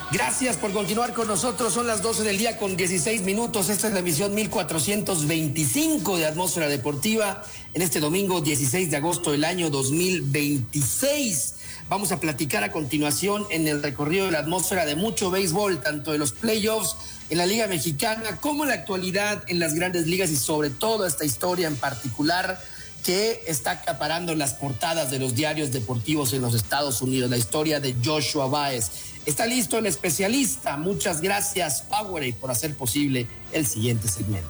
Gracias por continuar con nosotros. Son las 12 del día con 16 minutos. Esta es la emisión 1425 de Atmósfera Deportiva en este domingo 16 de agosto del año 2026. Vamos a platicar a continuación en el recorrido de la atmósfera de mucho béisbol, tanto de los playoffs en la Liga Mexicana como en la actualidad en las grandes ligas y sobre todo esta historia en particular que está acaparando las portadas de los diarios deportivos en los Estados Unidos, la historia de Joshua Báez. Está listo el especialista. Muchas gracias, Powerade, por hacer posible el siguiente segmento.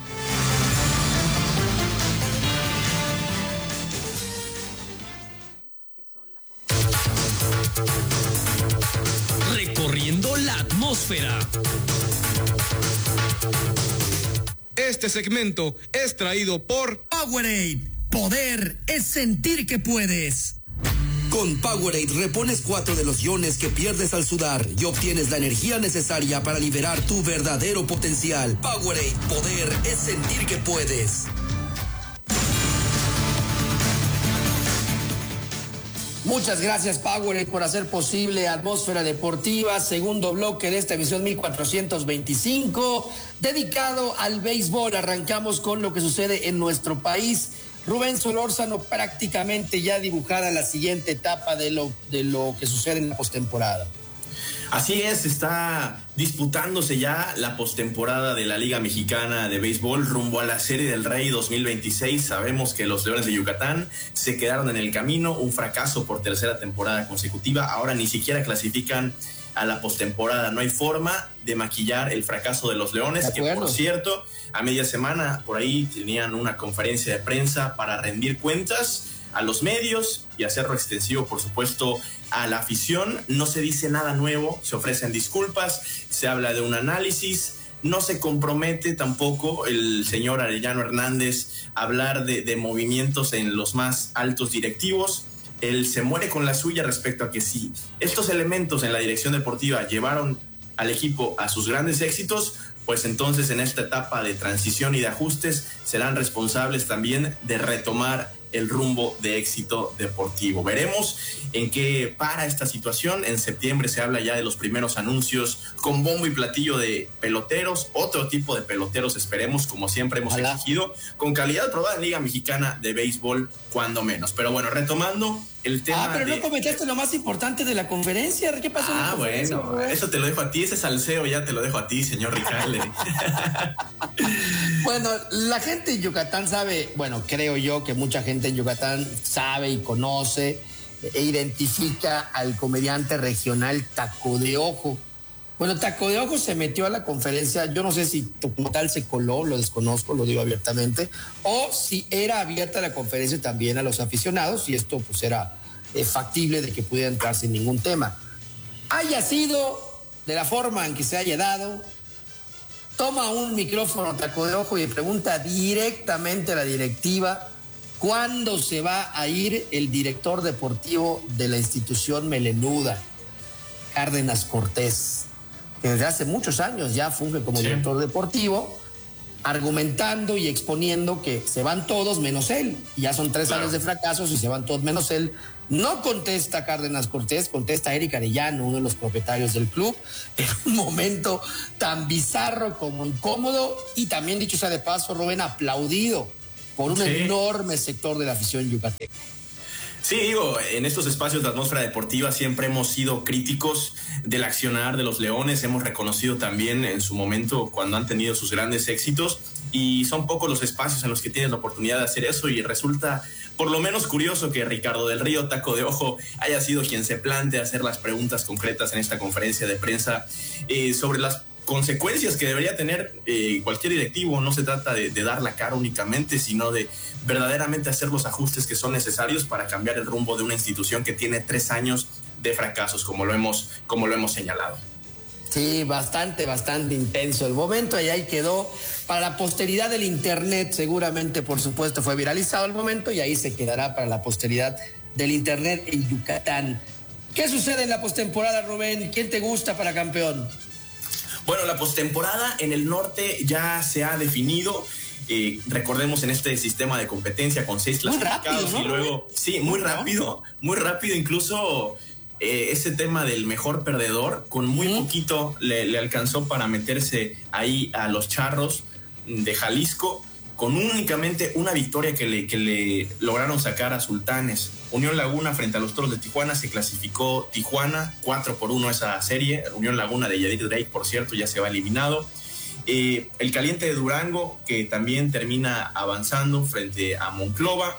Recorriendo la atmósfera. Este segmento es traído por Powerade. Poder es sentir que puedes. Con Powerade repones 4 de los iones que pierdes al sudar y obtienes la energía necesaria para liberar tu verdadero potencial. Powerade, poder es sentir que puedes. Muchas gracias, Powerade, por hacer posible Atmósfera Deportiva, segundo bloque de esta emisión 1425, dedicado al béisbol. Arrancamos con lo que sucede en nuestro país. Rubén Solórzano, prácticamente ya dibujada la siguiente etapa de lo que sucede en la postemporada. Así es, está disputándose ya la postemporada de la Liga Mexicana de Béisbol rumbo a la Serie del Rey 2026. Sabemos que los Leones de Yucatán se quedaron en el camino, un fracaso por tercera temporada consecutiva. Ahora ni siquiera clasifican a la postemporada. No hay forma de maquillar el fracaso de los Leones, que por cierto, a media semana por ahí tenían una conferencia de prensa para rendir cuentas a los medios y hacerlo extensivo, por supuesto, a la afición. No se dice nada nuevo, se ofrecen disculpas, se habla de un análisis, no se compromete tampoco el señor Arellano Hernández a hablar de movimientos en los más altos directivos. Él se muere con la suya respecto a que si estos elementos en la dirección deportiva llevaron al equipo a sus grandes éxitos, pues entonces en esta etapa de transición y de ajustes serán responsables también de retomar el rumbo de éxito deportivo. Veremos en qué para esta situación. En septiembre se habla ya de los primeros anuncios con bombo y platillo de peloteros, otro tipo de peloteros, esperemos, como siempre hemos exigido, con calidad probada en Liga Mexicana de Béisbol, cuando menos. Pero bueno, retomando el tema. Pero no comentaste lo más importante de la conferencia. ¿Qué pasó? Bueno, eso te lo dejo a ti, ese salseo ya te lo dejo a ti, señor Ricalde. Bueno, la gente en Yucatán sabe, bueno, creo yo que mucha gente en Yucatán sabe y conoce e identifica al comediante regional Taco de Ojo. Bueno, Taco de Ojo se metió a la conferencia, yo no sé si como tal se coló, lo desconozco, lo digo abiertamente, o si era abierta la conferencia también a los aficionados, y esto pues era factible de que pudiera entrar sin ningún tema. Haya sido de la forma en que se haya dado, toma un micrófono Taco de Ojo y pregunta directamente a la directiva cuándo se va a ir el director deportivo de la institución melenuda, Cárdenas Cortés, que desde hace muchos años ya funge como director deportivo, argumentando y exponiendo que se van todos menos él. Ya son 3 años de fracasos y se van todos menos él. No contesta Cárdenas Cortés, contesta Eric Arellano, uno de los propietarios del club, en un momento tan bizarro como incómodo y también, dicho sea de paso, Rubén, aplaudido por un enorme sector de la afición yucateca. Sí, digo, en estos espacios de Atmósfera Deportiva siempre hemos sido críticos del accionar de los Leones, hemos reconocido también en su momento cuando han tenido sus grandes éxitos, y son pocos los espacios en los que tienes la oportunidad de hacer eso, y resulta por lo menos curioso que Ricardo del Río, Taco de Ojo, haya sido quien se plantea hacer las preguntas concretas en esta conferencia de prensa sobre las consecuencias que debería tener cualquier directivo. No se trata de dar la cara únicamente, sino de verdaderamente hacer los ajustes que son necesarios para cambiar el rumbo de una institución que tiene 3 años de fracasos, como lo hemos señalado. Sí, bastante intenso el momento, y ahí quedó para la posteridad del internet. Seguramente, por supuesto, fue viralizado el momento y ahí se quedará para la posteridad del internet en Yucatán. ¿Qué sucede en la postemporada, Rubén? ¿Quién te gusta para campeón? Bueno, la postemporada en el norte ya se ha definido. Recordemos en este sistema de competencia con 6 clasificados, ¿no? Y luego, sí, muy rápido, incluso ese tema del mejor perdedor, con muy poquito le alcanzó para meterse ahí a los Charros de Jalisco, con únicamente una victoria que le lograron sacar a Sultanes. Unión Laguna frente a los Toros de Tijuana, se clasificó Tijuana 4-1 esa serie. Unión Laguna de Yadir Drake, por cierto, ya se va eliminado. El Caliente de Durango, que también termina avanzando frente a Monclova,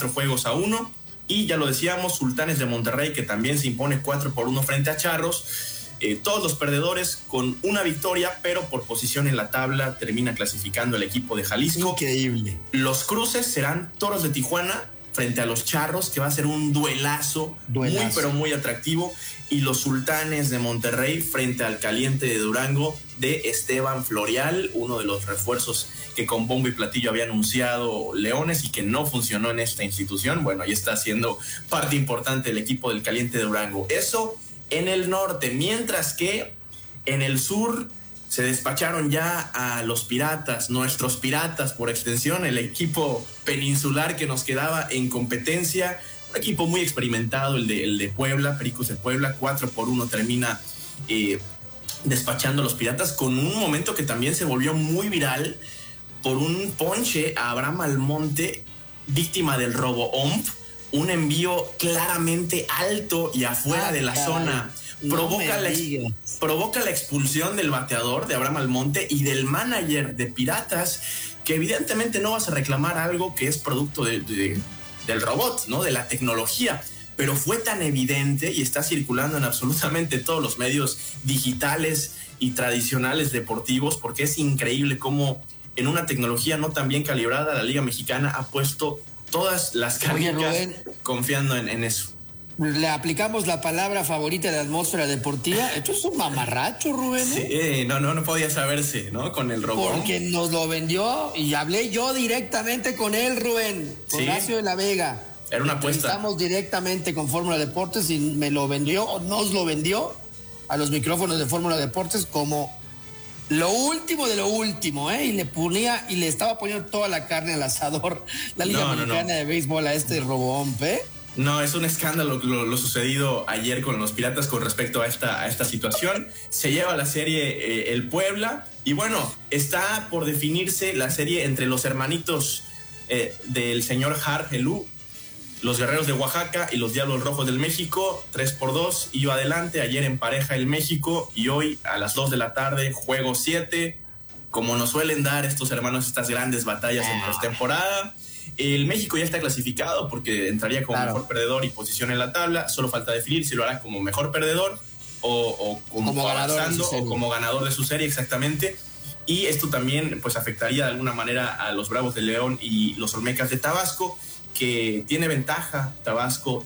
4-1. Y ya lo decíamos, Sultanes de Monterrey, que también se impone 4-1 frente a Charros. Todos los perdedores con una victoria, pero por posición en la tabla termina clasificando el equipo de Jalisco. Increíble. Los cruces serán Toros de Tijuana frente a los Charros, que va a ser un duelazo. Muy, pero muy atractivo. Y los Sultanes de Monterrey frente al Caliente de Durango de Esteban Florial, uno de los refuerzos que con bombo y platillo había anunciado Leones y que no funcionó en esta institución. Bueno, ahí está siendo parte importante el equipo del Caliente de Durango. Eso en el norte, mientras que en el sur se despacharon ya a los Piratas, nuestros Piratas por extensión, el equipo peninsular que nos quedaba en competencia. Un equipo muy experimentado, el de Puebla, Pericos de Puebla, 4-1 termina despachando a los Piratas, con un momento que también se volvió muy viral por un ponche a Abraham Almonte, víctima del robo OMP, un envío claramente alto y afuera de la zona. Provoca la expulsión del bateador de Abraham Almonte y del manager de Piratas, que evidentemente no vas a reclamar algo que es producto del robot, ¿no? De la tecnología, pero fue tan evidente y está circulando en absolutamente todos los medios digitales y tradicionales deportivos, porque es increíble cómo en una tecnología no tan bien calibrada la Liga Mexicana ha puesto todas las canicas confiando en eso. Le aplicamos la palabra favorita de la atmósfera deportiva. Esto es un mamarracho, Rubén. Sí, no podía saberse, ¿no? Con el robot. Porque nos lo vendió y hablé yo directamente con él, Rubén, con Horacio de la Vega. Era una apuesta. Estamos directamente con Fórmula Deportes y me lo vendió, o nos lo vendió a los micrófonos de Fórmula Deportes como lo último de lo último, ¿eh? Y le estaba poniendo toda la carne al asador la Liga Mexicana de Béisbol a este RoboOMP, ¿eh? No, es un escándalo lo sucedido ayer con los Piratas con respecto a esta situación. Se lleva la serie el Puebla y bueno, está por definirse la serie entre los hermanitos del señor Hargelú, los Guerreros de Oaxaca y los Diablos Rojos del México. 3-2 iba adelante ayer en pareja el México y hoy a las 2 de la tarde juego 7, como nos suelen dar estos hermanos estas grandes batallas en postemporada. El México ya está clasificado porque entraría como mejor perdedor y posición en la tabla. Solo falta definir si lo hará como mejor perdedor o como avanzando o como ganador de su serie, exactamente. Y esto también pues afectaría de alguna manera a los Bravos de León y los Olmecas de Tabasco, que tiene ventaja Tabasco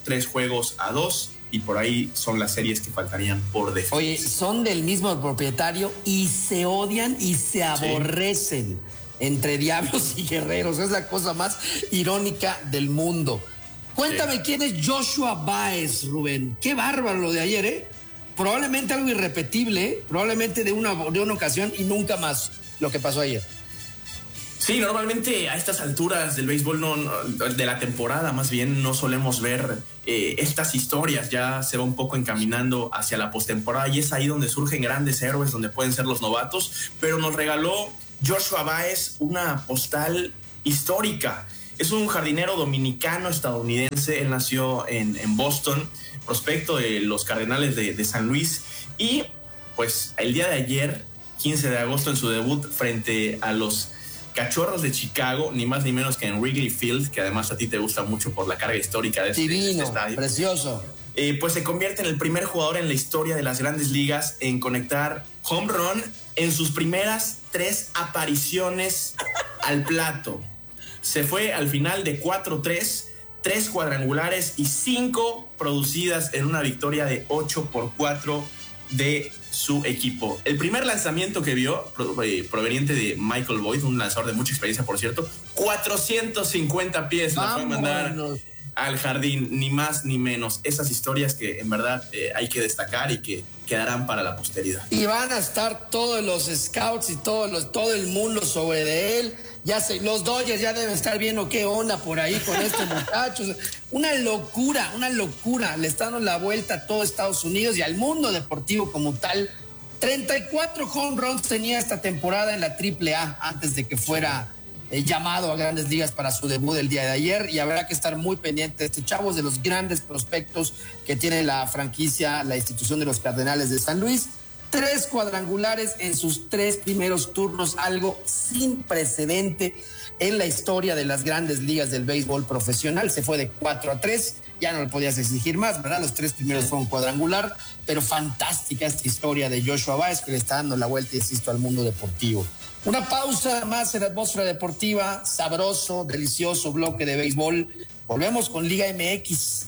3-2 y por ahí son las series que faltarían por definir. Oye, son del mismo propietario y se odian y se aborrecen. Entre Diablos y Guerreros, es la cosa más irónica del mundo. Cuéntame quién es Joshua Báez, Rubén. Qué bárbaro lo de ayer, ¿eh? Probablemente algo irrepetible, ¿eh? Probablemente de una ocasión y nunca más lo que pasó ayer. Sí, normalmente a estas alturas del béisbol, de la temporada más bien, no solemos ver estas historias. Ya se va un poco encaminando hacia la postemporada y es ahí donde surgen grandes héroes, donde pueden ser los novatos, pero nos regaló Joshua Báez una postal histórica. Es un jardinero dominicano-estadounidense. Él nació en Boston, prospecto de los Cardenales de San Luis. Y pues el día de ayer, 15 de agosto, en su debut frente a los Cachorros de Chicago, ni más ni menos que en Wrigley Field, que además a ti te gusta mucho por la carga histórica de este estadio. Precioso. Pues se convierte en el primer jugador en la historia de las Grandes Ligas en conectar home run en sus primeras 3 apariciones al plato. Se fue al final de 4-3, 3 cuadrangulares y 5 producidas en una victoria de 8-4 de su equipo. El primer lanzamiento que vio, proveniente de Michael Boyd, un lanzador de mucha experiencia, por cierto, 450 pies. La fue a mandar al jardín, ni más ni menos. Esas historias que en verdad hay que destacar y que quedarán para la posteridad. Y van a estar todos los scouts y todo el mundo sobre de él. Los Dodgers ya deben estar viendo qué onda por ahí con estos muchachos. Una locura. Le están dando la vuelta a todo Estados Unidos y al mundo deportivo como tal. 34 home runs tenía esta temporada en la AAA antes de que fuera llamado a Grandes Ligas para su debut el día de ayer, y habrá que estar muy pendiente de este chavo, de los grandes prospectos que tiene la franquicia, la institución de los Cardenales de San Luis. 3 cuadrangulares en sus 3 primeros turnos, algo sin precedente en la historia de las Grandes Ligas del béisbol profesional. Se fue de 4-3, ya no le podías exigir más, ¿verdad? Los 3 primeros fueron cuadrangular, pero fantástica esta historia de Joshua Báez, que le está dando la vuelta, insisto, al mundo deportivo. Una pausa más en la atmósfera deportiva, sabroso, delicioso bloque de béisbol. Volvemos con Liga MX.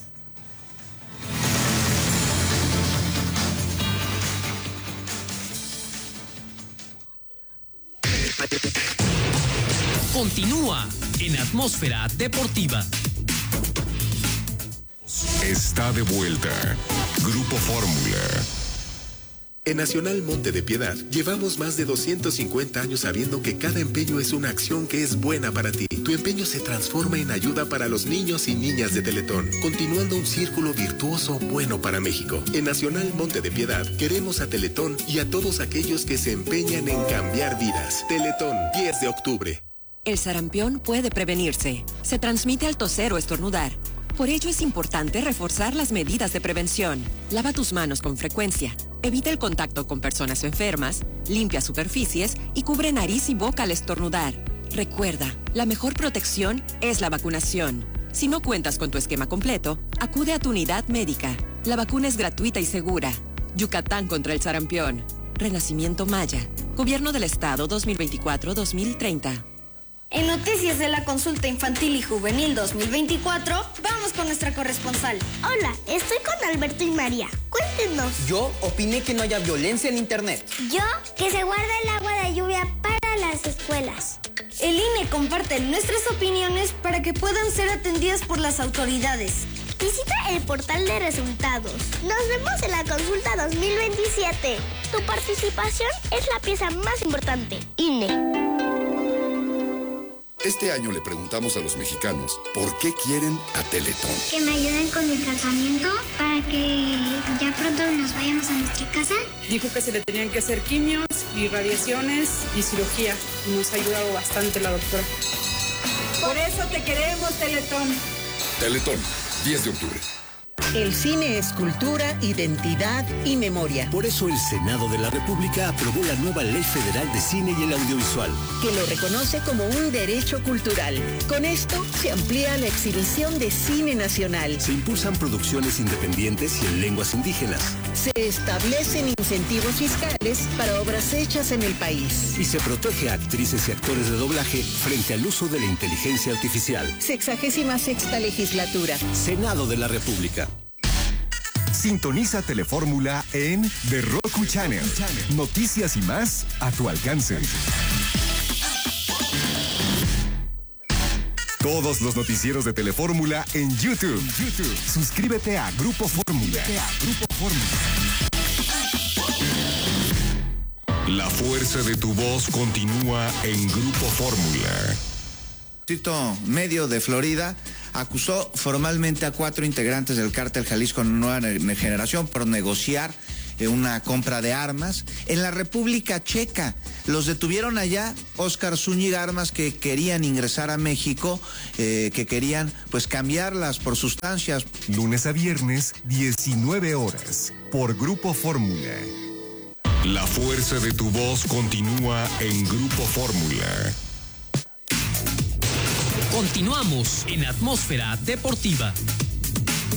Continúa en Atmósfera Deportiva. Está de vuelta Grupo Fórmula. En Nacional Monte de Piedad llevamos más de 250 años sabiendo que cada empeño es una acción que es buena para ti. Tu empeño se transforma en ayuda para los niños y niñas de Teletón, continuando un círculo virtuoso bueno para México. En Nacional Monte de Piedad queremos a Teletón y a todos aquellos que se empeñan en cambiar vidas. Teletón, 10 de octubre. El sarampión puede prevenirse. Se transmite al toser o estornudar. Por ello es importante reforzar las medidas de prevención. Lava tus manos con frecuencia. Evita el contacto con personas enfermas, limpia superficies y cubre nariz y boca al estornudar. Recuerda, la mejor protección es la vacunación. Si no cuentas con tu esquema completo, acude a tu unidad médica. La vacuna es gratuita y segura. Yucatán contra el sarampión. Renacimiento Maya. Gobierno del Estado 2024-2030. En Noticias de la Consulta Infantil y Juvenil 2024, vamos con nuestra corresponsal. Hola, estoy con Alberto y María. Cuéntenos. Yo opiné que no haya violencia en internet. Yo, que se guarda el agua de lluvia para las escuelas. El INE comparte nuestras opiniones para que puedan ser atendidas por las autoridades. Visita el portal de resultados. Nos vemos en la consulta 2027. Tu participación es la pieza más importante. INE. Este año le preguntamos a los mexicanos por qué quieren a Teletón. Que me ayuden con el tratamiento para que ya pronto nos vayamos a nuestra casa. Dijo que se le tenían que hacer quimios y radiaciones y cirugía. Y nos ha ayudado bastante la doctora. Por eso te queremos, Teletón. Teletón, 10 de octubre. El cine es cultura, identidad y memoria. Por eso el Senado de la República aprobó la nueva Ley Federal de Cine y el Audiovisual, que lo reconoce como un derecho cultural. Con esto se amplía la exhibición de cine nacional. Se impulsan producciones independientes y en lenguas indígenas. Se establecen incentivos fiscales para obras hechas en el país. Y se protege a actrices y actores de doblaje frente al uso de la inteligencia artificial. 66ª legislatura. Senado de la República. Sintoniza Telefórmula en The Roku Channel. Noticias y más a tu alcance. Todos los noticieros de Telefórmula en YouTube. Suscríbete a Grupo Fórmula. La fuerza de tu voz continúa en Grupo Fórmula. Distrito Medio de Florida acusó formalmente a 4 integrantes del cártel Jalisco Nueva Generación por negociar una compra de armas. En la República Checa los detuvieron allá, Óscar Zúñiga, armas que querían ingresar a México, que querían pues cambiarlas por sustancias. Lunes a viernes, 19 horas, por Grupo Fórmula. La fuerza de tu voz continúa en Grupo Fórmula. Continuamos en Atmósfera Deportiva.